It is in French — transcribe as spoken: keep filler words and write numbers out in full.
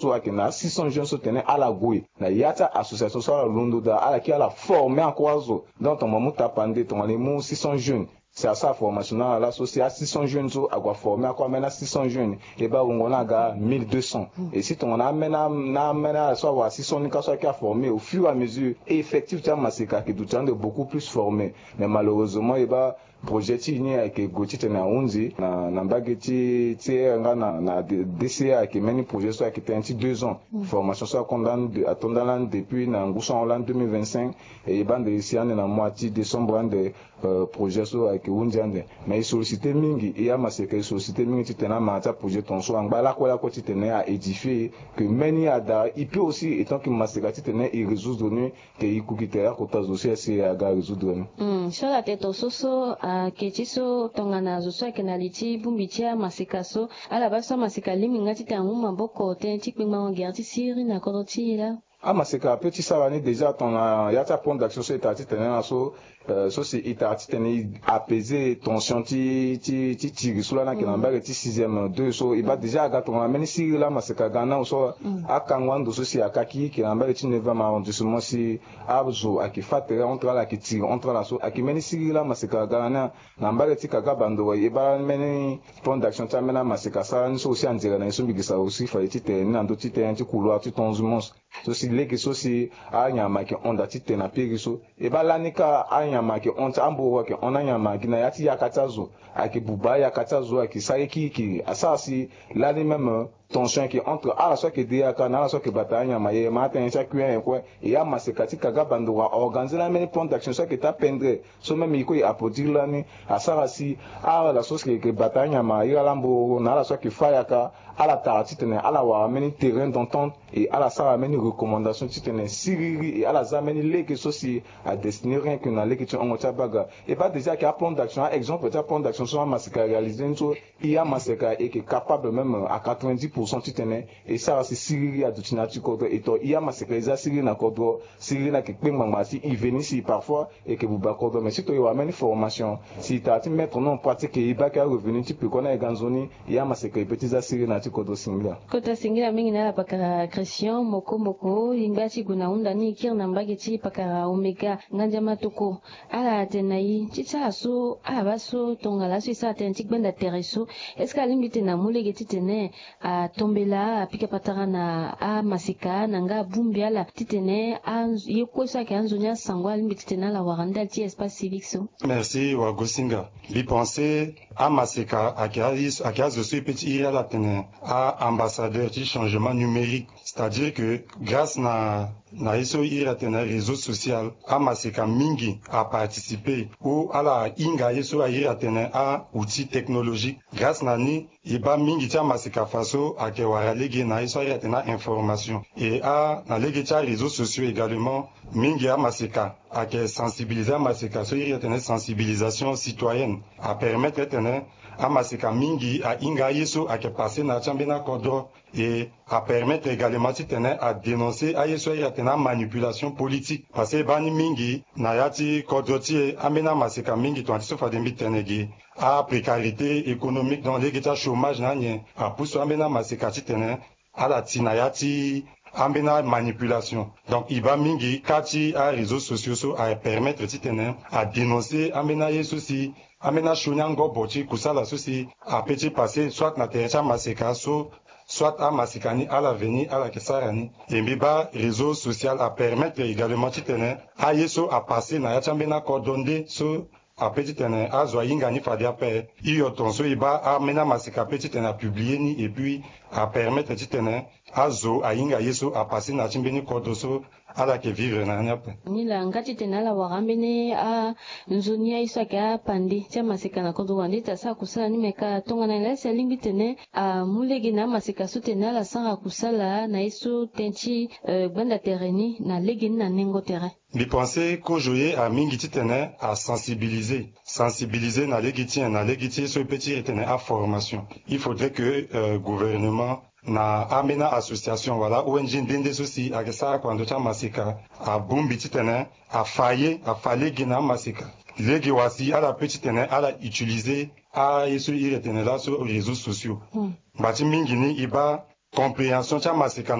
so akina six cents jeunes so tene ala goui na yata association so londo da ala ki ala former encore zo donc on mamu tapande ton les mou six cents jeunes. C'est à sa formation là la société six cents jeunes so agwa former encore maintenant six cents jeunes et ba on a ga mille deux cents et si on a maintenant na maintenant so wa six cents ni ka so qui a formé au fur et à mesure et effectivement masika qui tout de beaucoup plus formé mais malheureusement et ba projet ni avec Goti tena unzi na na bageti tie nga na na D C A qui meni projet so qui était deux ans formation so condamné attendant depuis na ngusa en deux mille vingt-cinq et bande ici en na moitié décembre de projet so avec unzi ande mais sollicité mingi et ya maseka sollicité mingi tena mata projet ton so ngba la ko la ko tena à édifier que meni ada il peut aussi étant que maseka tena il résoudre nous que il coukitera ko tazosia c'est à ga résoudre mm sur la tête soso ketiso tongana zo so kenaliti bumbitia masikaso ala baso masika limi ngati tangu maboko tenti kwingwa ngerti siri na koroti là ah masika petit savani déjà ton yata point d'action sur état tena so so c'est état tena apaiser tension ti ti ti tiri sula na kenamba ti sixième deux so il va déjà ga ton ameni siri la masika gana so akangwando so si akaki kenamba ti neuf arrondissement si abzo akifatera entre la ki tiri entre la so akimeni siri la masika gana na mbale ti kaga bando e ba meni point d'action ta mena masika sa ni so si andira na so bigisa aussi fa ti te na ndo ti te ti couloir ti tonzu mons so si leki so si anyama ki onda ti te na piri so e ba lanika anyama ki onta ambo ke onanyama ki na yati yakatazo aki buba yakatazo aki saiki ki asasi lani même tension qui entre à la soit que dia kana la soit que bataille ma ye matin chaque un quoi et ya masekati kaga bando wa organiser la même point d'action soit que ta pendre so même iko ya approdir la ni asarasi à la sauce que bataille ma ira lambo na la soit que fayaka à la tarati tene à la wa meni terrain d'entente et à la sara meni recommandation tene siriri et à la zameni leke soci à destiner rien que na leke tu on baga et pas déjà qu'il y a plan d'action exemple peut-être plan d'action sur maseka réaliser so il y a maseka et qui est capable même à quatre-vingt-dix pour cent tene et ça c'est siriri à tutina tu kodro et to il y a maseka isa siriri na kodro siriri na kekpe mangasi il vient ici parfois et que vous bakodro mais si tu y amène formation si tu as tu mettre non pratique et ba ka revenu tu peux connaître ganzoni il y a maseka petit za siriri na kodo singla kota singla mingi na pakara Christian moko moko ingati kuna unda ni kirna mbageti pakara omega nganja matoko ala tenai tita so abaso tongala so sa tentik benda tereso est-ce que alingi tena mulegeti tene a tombela pika patara na a masika nanga bumbiala titene a yekosa ke anzonya sangwa alingi tena la waranda ti espace civique so merci wa gosinga li penser a masika akialis akiazo so petit ira la tene à ambassadeur du changement numérique, c'est-à-dire que grâce na na iso ira tena réseau social a maseka mingi a participer ou à la inga iso ira tena a outil technologique grâce na ni iba mingi tia maseka faso a ke waralege na iso ira tena information et a na lege tia réseaux sociaux également mingi a maseka a ke sensibiliser maseka so ira tena sensibilisation citoyenne a permettre tena a maseka mingi a inga yeso a ke passer na chambena kodro et à permettre également titene à dénoncer a yeso ya tena manipulation politique parce que bani mingi na yati kodroti amena maseka mingi to antiso fadembi tenegi a précarité économique dans les geta chômage na nye a pousso amena maseka titene à la tinayati ambena manipulation donc iba mingi kati a réseaux sociaux so à permettre titene à dénoncer amena yeso si amena shunyango bochi kusala sosi a petit passé soit na terecha maseka so soit à masikani à l'avenir à la kesarani et biba réseau social à permettre également titene a yeso à passer na yachambena cordonde so a petit tene a zoyinga ni fadia pe iyo tonso iba a mena masika petit tene a publier ni et puis à permettre titene a zo a yinga yeso a passer na chimbeni cordoso à la que vivre na nyape ni la ngati tena la warambene a nzonia isa ka pandi tia masika na kodo wandi ta sa kusala ni meka tonga na la sa lingi tene a mulegi na masika su tena la sanga kusala na iso tenchi banda terreni na legi na nengo terrain li penser ko joye a mingi titene à sensibiliser sensibiliser na legi tien na legi tien so petit tene à formation il faudrait que euh, gouvernement na amena association voilà O N G ndende sosi akesa kwando cha masika a bumbi titene a faye a fale gina masika legi wasi ala petit tene ala utiliser a yesu ile tene là sur les réseaux sociaux mm. Bati mingi ni iba compréhension cha masika